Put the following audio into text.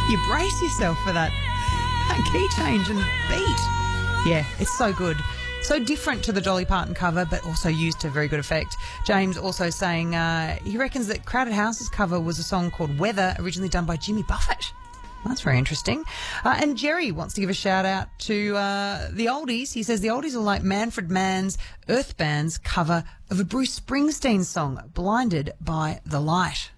You brace yourself for that key change and beat. Yeah, it's so good. So different to the Dolly Parton cover, but also used to very good effect. James also saying he reckons that Crowded House's cover was a song called Weather, originally done by Jimmy Buffett. Well, that's very interesting. And Jerry wants to give a shout out to the oldies. He says the oldies are like Manfred Mann's Earth Band's cover of a Bruce Springsteen song, Blinded by the Light.